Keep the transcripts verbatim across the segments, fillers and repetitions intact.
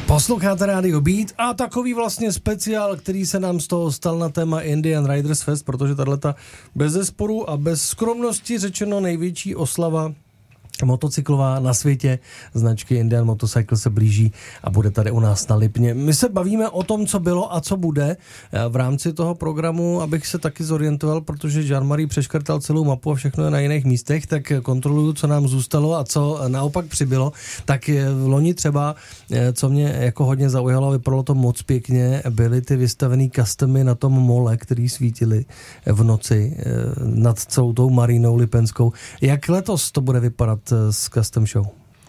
Posloucháte Rádio Beat a takový vlastně speciál, který se nám z toho stal na téma Indian Riders Fest, protože tato bezesporu a bez skromnosti řečeno největší oslava motocyklová na světě značky Indian Motorcycle se blíží a bude tady u nás na Lipně. My se bavíme o tom, co bylo a co bude v rámci toho programu, abych se taky zorientoval, protože Jean-Marie přeškrtal celou mapu a všechno je na jiných místech, tak kontroluju, co nám zůstalo a co naopak přibylo. Tak v loni třeba, co mě jako hodně zaujalo, vypadalo to moc pěkně, byly ty vystavený customy na tom mole, který svítily v noci nad celou tou marínou lipenskou. Jak letos to bude vypadat s Custom Show?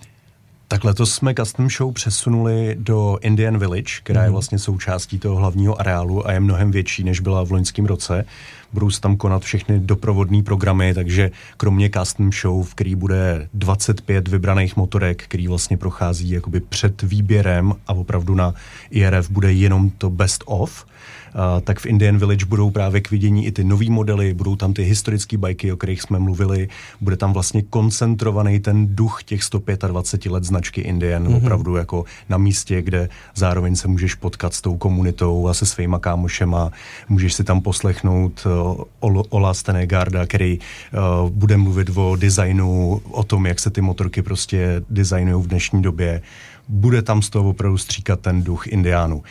Tak letos jsme Custom Show přesunuli do Indian Village, která mm. je vlastně součástí toho hlavního areálu a je mnohem větší, než byla v loňském roce. Budou se tam konat všechny doprovodné programy, takže kromě Custom Show, v který bude dvacet pět vybraných motorek, který vlastně prochází jakoby před výběrem a opravdu na I R F bude jenom to best of, Uh, tak v Indian Village budou právě k vidění i ty nový modely, budou tam ty historické bajky, o kterých jsme mluvili, bude tam vlastně koncentrovaný ten duch těch sto dvacet pět let značky Indian, mm-hmm. opravdu jako na místě, kde zároveň se můžeš potkat s tou komunitou a se svýma kámošema, můžeš si tam poslechnout uh, Ola Stenegarda, který uh, bude mluvit o designu, o tom, jak se ty motorky prostě designují v dnešní době. Bude tam z toho opravdu stříkat ten duch Indiánu.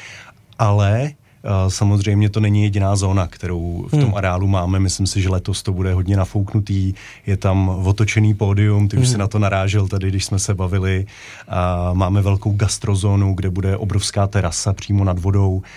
Ale Uh, samozřejmě to není jediná zóna, kterou v tom hmm. areálu máme. Myslím si, že letos to bude hodně nafouknutý. Je tam otočený pódium, ty hmm. už si na to narážel tady, když jsme se bavili. Uh, máme velkou gastrozónu, kde bude obrovská terasa přímo nad vodou, uh,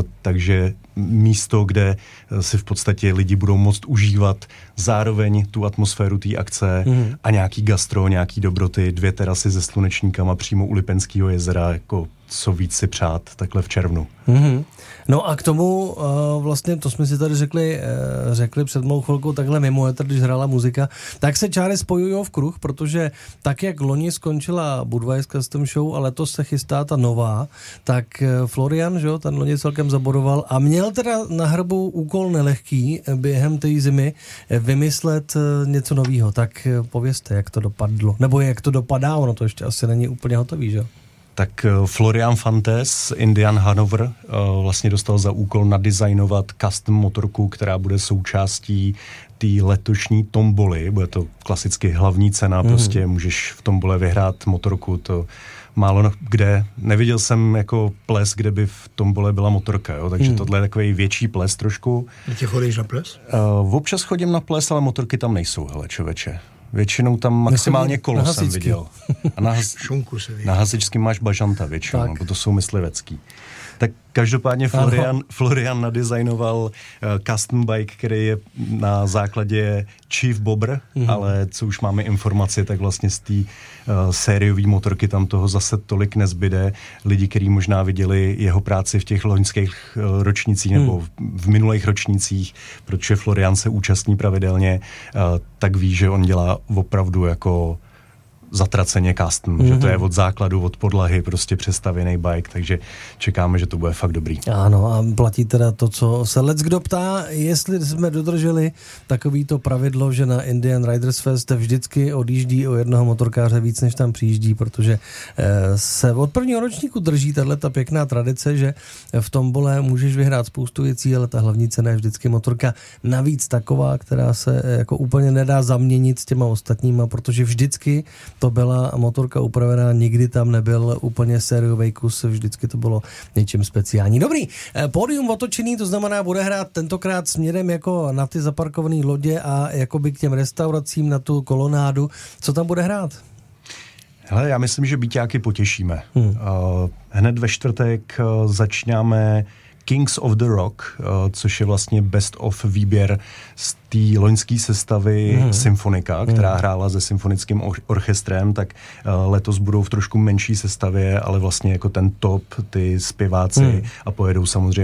takže místo, kde si v podstatě lidi budou moct užívat zároveň tu atmosféru té akce hmm. a nějaký gastro, nějaký dobroty, dvě terasy se slunečníkama přímo u Lipenského jezera, jako co víc si přát takhle v červnu. Mm-hmm. No a k tomu uh, vlastně, to jsme si tady řekli, uh, řekli před mou chvilkou takhle mimo etr, když hrála muzika, tak se čáry spojují v kruh, protože tak, jak loni skončila Budweiser Custom Show a letos se chystá ta nová, tak uh, Florian, že jo, ten loni celkem zabodoval a měl teda na hrbu úkol nelehký během té zimy vymyslet uh, něco novýho. Tak uh, povězte, jak to dopadlo. Nebo jak to dopadá, ono to ještě asi není úplně hotový, že jo? Tak Florian Fantes, Indian Hanover, vlastně dostal za úkol nadizajnovat custom motorku, která bude součástí té letošní tomboly. Bude to klasicky hlavní cena, mm. prostě můžeš v tombole vyhrát motorku, to málo kde. Neviděl jsem jako ples, kde by v tombole byla motorka, jo? Takže mm. tohle je takový větší ples trošku. Ty chodíš na ples? Uh, občas chodím na ples, ale motorky tam nejsou, hele čověče. Většinou tam maximálně kolo jsem viděl. A na, has, na hasičským máš bažanta většinou, nebo to jsou myslivecký. Tak každopádně Florian, Florian nadizajnoval uh, custom bike, který je na základě Chief Bobber, mm. ale co už máme informace, tak vlastně z té uh, sériové motorky tam toho zase tolik nezbyde. Lidi, kteří možná viděli jeho práci v těch loňských uh, ročnících mm. nebo v, v minulých ročnících, protože Florian se účastní pravidelně, uh, tak ví, že on dělá opravdu jako zatraceně custom, mm-hmm. že to je od základu, od podlahy prostě přestavěný bike, takže čekáme, že to bude fakt dobrý. Ano, a platí teda to, co se let's kdo ptá, jestli jsme dodrželi takovýto pravidlo, že na Indian Riders Fest vždycky odjíždí o jednoho motorkáře víc, než tam přijíždí, protože eh, se od prvního ročníku drží tato pěkná tradice, že v tombole můžeš vyhrát spoustu věcí, ale ta hlavní cena je vždycky motorka. Navíc taková, která se eh, jako úplně nedá zaměnit s těma ostatníma, protože vždycky to byla motorka upravená, nikdy tam nebyl úplně sériový kus, vždycky to bylo něčím speciální. Dobrý, pódium otočený, to znamená, bude hrát tentokrát směrem jako na ty zaparkované lodě a jakoby k těm restauracím, na tu kolonádu. Co tam bude hrát? Hele, já myslím, že byťáky potěšíme. Hmm. Uh, hned ve čtvrtek uh, začínáme Kings of the Rock, uh, což je vlastně best of výběr z té loňské sestavy mm. Symfonika, která mm. hrála se symfonickým or- orchestrem, tak uh, letos budou v trošku menší sestavě, ale vlastně jako ten top, ty zpěváci mm. a pojedou samozřejmě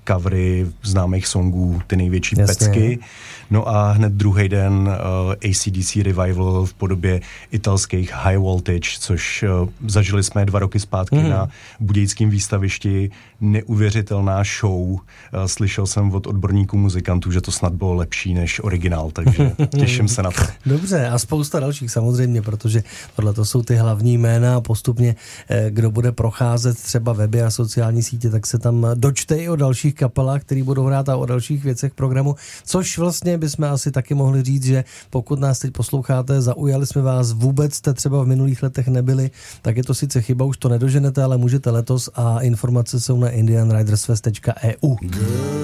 covery známých songů, ty největší Jasně. pecky. No a hned druhý den uh, A C D C Revival v podobě italských High Voltage, což uh, zažili jsme dva roky zpátky mm. na budějickém výstavišti. Neuvěřitelná show. Uh, slyšel jsem od odborníků muzikantů, že to snad bylo lepší než originál, takže těším se na to. Dobře, a spousta dalších samozřejmě, protože tohle to jsou ty hlavní jména a postupně, eh, kdo bude procházet třeba weby a sociální sítě, tak se tam dočte i o dalších kapelách, který budou hrát a o dalších věcech programu, což vlastně bychom asi taky mohli říct, že pokud nás teď posloucháte, zaujali jsme vás, vůbec jste třeba v minulých letech nebyli, tak je to sice chyba, už to nedoženete, ale můžete letos a informace jsou na indian riders fest tečka e u.